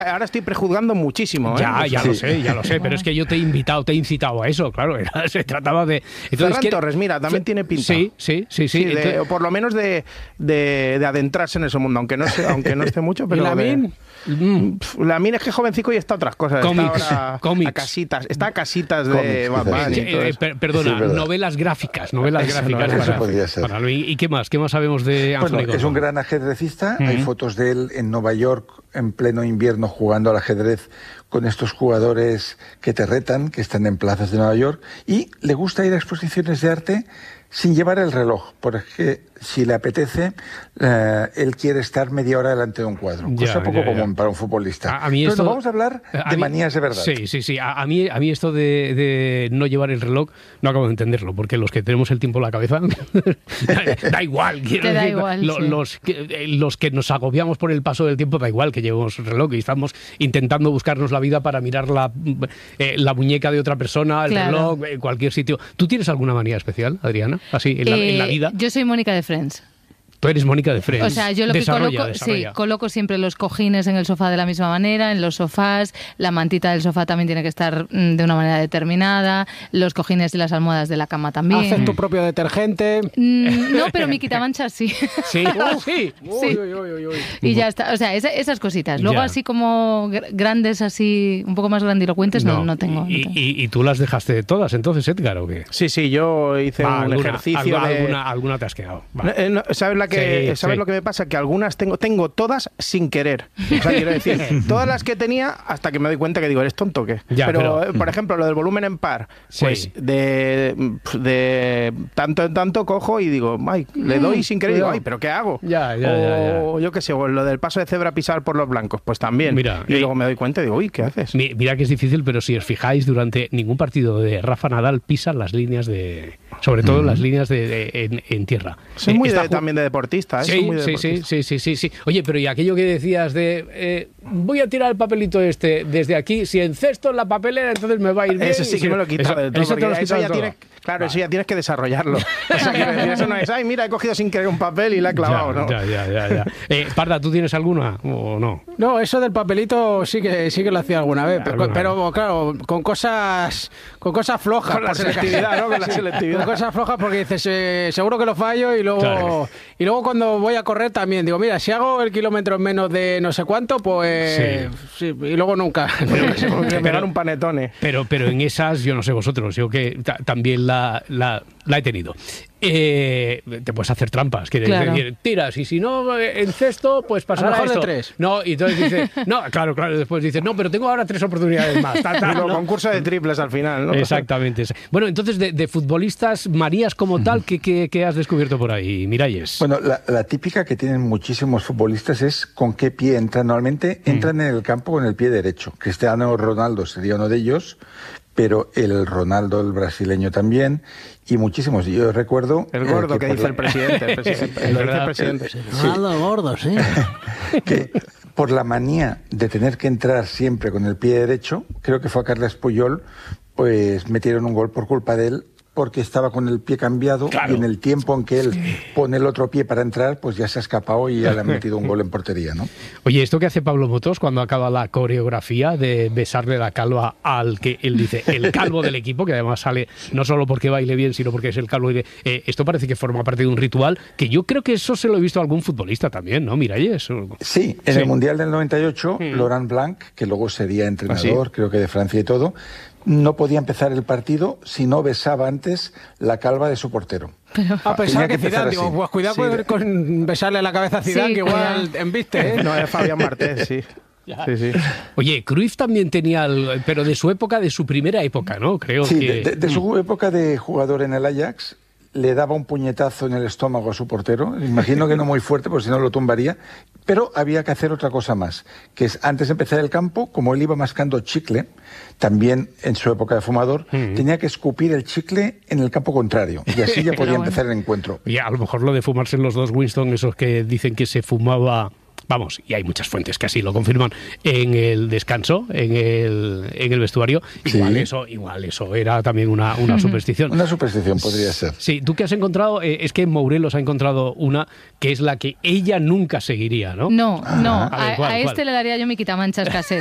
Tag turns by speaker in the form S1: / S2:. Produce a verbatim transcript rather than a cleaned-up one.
S1: Ahora estoy prejuzgando muchísimo, ¿eh?
S2: Ya, ya
S1: sí.
S2: lo sé, ya lo sé, pero es que yo te he invitado, te he incitado a eso, claro, era, se trataba de...
S1: Entonces, Ferran ¿quiere... Torres, mira, también tiene pinta.
S2: Sí, sí, sí, sí.
S1: sí de,
S2: entonces...
S1: o por lo menos de, de, de adentrarse en ese mundo, aunque no sé, aunque no esté mucho, pero...
S2: ¿Y Lamine?
S1: Mm. Lamine es que es jovencico y está otras cosas.
S2: Cómics,
S1: está ahora
S2: cómics.
S1: a casitas, está a casitas de Bad Bunny.
S2: Eh, eh, per, perdona, sí, novelas gráficas, novelas
S3: eso
S2: gráficas.
S3: No,
S2: para,
S3: eso podría ser.
S2: Para, ¿Y qué más? ¿Qué más sabemos de Anthony
S3: Bueno,
S2: Gordon?
S3: es un gran ajedrecista, uh-huh. Hay fotos de él en Nueva York en pleno invierno jugando al ajedrez con estos jugadores que te retan, que están en plazas de Nueva York, y le gusta ir a exposiciones de arte sin llevar el reloj, porque si le apetece, eh, él quiere estar media hora delante de un cuadro, ya, cosa poco ya, ya. común para un futbolista. A, a mí esto, Entonces, vamos a hablar a de
S2: mí,
S3: manías de verdad.
S2: Sí, sí, sí. A, a, mí, a mí esto de, de no llevar el reloj, no acabo de entenderlo, porque los que tenemos el tiempo en la cabeza, da, da igual. Quiero
S4: Te da
S2: decir,
S4: igual,
S2: lo,
S4: sí.
S2: los, que, los que nos agobiamos por el paso del tiempo, da igual que llevemos el reloj y estamos intentando buscarnos la vida para mirar la, eh, la muñeca de otra persona, el
S4: claro.
S2: reloj, en cualquier sitio. ¿Tú tienes alguna manía especial, Adriana? Así, en la,
S4: eh,
S2: en la vida.
S4: Yo soy Mónica de Friends.
S2: Tú eres Mónica de Friends.
S4: O sea, yo lo
S2: desarrolla,
S4: que coloco,
S2: desarrolla.
S4: sí, coloco siempre los cojines en el sofá de la misma manera, en los sofás, la mantita del sofá también tiene que estar mm, de una manera determinada, los cojines y las almohadas de la cama también.
S5: ¿Haces tu propio detergente?
S4: Mm, no, pero mi quitamanchas sí.
S2: Sí, uh, sí.
S4: sí.
S5: Uy, uy, uy, uy.
S4: Y ya está, o sea, esa, esas cositas. Luego
S2: ya.
S4: así como grandes, así, un poco más grandilocuentes, no, no, no tengo.
S2: Y,
S4: no tengo.
S2: Y, y tú las dejaste todas entonces, Edgar, ¿o qué?
S1: Sí, sí, yo hice
S2: Va,
S1: un
S2: alguna,
S1: ejercicio
S2: alguna,
S1: de...
S2: alguna, alguna te has quedado.
S1: No, eh, no, ¿Sabes, la que,
S2: sí,
S1: ¿sabes
S2: sí.
S1: lo que me pasa? Que algunas tengo, tengo todas sin querer. O sea, quiero decir, todas las que tenía hasta que me doy cuenta que digo, ¿eres tonto o qué?
S2: Ya,
S1: pero,
S2: pero,
S1: por ejemplo, lo del volumen en par, pues
S2: sí.
S1: de, de tanto en tanto cojo y digo, ay, le doy sin querer y digo, ay, ¿pero qué hago?
S2: Ya, ya,
S1: o
S2: ya, ya.
S1: yo qué sé, o lo del paso de cebra pisar por los blancos, pues también.
S2: Mira,
S1: y
S2: eh,
S1: luego me doy cuenta y digo, uy, ¿qué haces?
S2: Mira que es difícil, pero si os fijáis, durante ningún partido de Rafa Nadal pisa las líneas de... Sobre todo mm. las líneas de, de, en, en tierra.
S1: Soy
S2: eh,
S1: muy
S2: de,
S1: también de deportista, ¿eh?
S2: Sí,
S1: Soy muy de
S2: sí,
S1: deportista.
S2: sí, sí, sí, sí. Oye, pero y aquello que decías de eh, voy a tirar el papelito este desde aquí, si encesto en la papelera, entonces me va a ir bien.
S1: Eso sí que me lo he quitado
S2: eso,
S1: del todo.
S2: Eso te lo has
S1: eso
S2: quitado
S1: ya
S2: todo.
S1: Tienes, claro,
S2: vale.
S1: eso ya tienes que desarrollarlo. O sea, quiero decir, eso no es, ay, mira, he cogido sin querer un papel y la he clavado,
S2: ya,
S1: ¿no?
S2: Ya, ya, ya. ya. Eh, Parda, ¿tú tienes alguna o no?
S5: No, eso del papelito sí que sí que lo hacía alguna vez, pero,
S2: alguna
S5: pero
S2: vez.
S5: claro, con cosas con cosas flojas.
S1: Con la selectividad, ¿no? Con la selectividad.
S5: Con cosas flojas porque dices, eh, seguro que lo fallo y luego
S2: Claro.
S5: y luego cuando voy a correr también digo, mira, si hago el kilómetro en menos de no sé cuánto, pues sí, sí y luego nunca.
S1: Pero, pegar un panetone.
S2: Pero, pero en esas, yo no sé vosotros, yo que ta- también la, la, la he tenido. Eh, te puedes hacer trampas, quiere
S4: Claro.
S2: decir, tiras y si no eh, en cesto, pues
S5: A lo
S2: pasará
S5: mejor de
S2: esto.
S5: tres.
S2: No, y entonces dices, no, claro, claro, después dices, no, pero tengo ahora tres oportunidades más. Ta, ta,
S1: Y luego
S2: ¿no?
S1: concurso de triples al final, ¿no?
S2: Exactamente. Bueno, entonces de, de futbolistas, Marías como tal, ¿qué, qué, qué has descubierto por ahí, Miralles?
S3: Bueno, la, la típica que tienen muchísimos futbolistas es con qué pie entran. Normalmente entran mm. en el campo con el pie derecho. Cristiano Ronaldo sería uno de ellos, pero el Ronaldo, el brasileño también, y muchísimos. Yo recuerdo...
S1: El gordo
S3: eh,
S1: que,
S3: que
S1: dice
S3: la...
S1: el presidente. El presidente, el, lo dice el presidente.
S5: Ronaldo gordo, sí.
S3: que por la manía de tener que entrar siempre con el pie derecho, creo que fue a Carles Puyol, pues metieron un gol por culpa de él, porque estaba con el pie cambiado, claro. Y en el tiempo en que él sí. pone el otro pie para entrar, pues ya se ha escapado y ya le han metido un gol en portería, ¿no?
S2: Oye, esto que hace Pablo Motos cuando acaba la coreografía de besarle la calva al que él dice, el calvo del equipo, que además sale no solo porque baile bien, sino porque es el calvo. De, eh, esto parece que forma parte de un ritual, que yo creo que eso se lo he visto a algún futbolista también, ¿no? Miralles.
S3: Sí, en sí. el Mundial del noventa y ocho, mm. Laurent Blanc, que luego sería entrenador, ¿Ah, sí? creo que de Francia y todo, no podía empezar el partido si no besaba antes la calva de su portero.
S5: Pero, ah, pensaba que, que Zidane, digo, pues cuidado sí. con, con besarle la cabeza a Zidane, sí, que igual embiste, ¿eh?
S1: No, es Fabián Martés, sí. Sí, sí.
S2: Oye, Cruyff también tenía, el, pero de su época, de su primera época, ¿no? Creo
S3: sí,
S2: que...
S3: de, de su época de jugador en el Ajax, le daba un puñetazo en el estómago a su portero. Imagino que no muy fuerte, porque si no lo tumbaría. Pero había que hacer otra cosa más, que es, antes de empezar el campo, como él iba mascando chicle, también en su época de fumador, uh-huh. tenía que escupir el chicle en el campo contrario. Y así ya podía bueno. empezar el encuentro.
S2: Y a lo mejor lo de fumarse en los dos Winston, esos que dicen que se fumaba... vamos, y hay muchas fuentes que así lo confirman, en el descanso, en el, en el vestuario, igual, sí. eso, igual eso era también una, una superstición.
S3: Una superstición podría ser.
S2: Sí, tú que has encontrado, eh, es que Morelos ha encontrado una que es la que ella nunca seguiría, ¿no?
S4: No, no,
S2: a, ver,
S4: a,
S2: ¿cuál,
S4: a este
S2: cuál?
S4: le daría yo mi quitamanchas casero.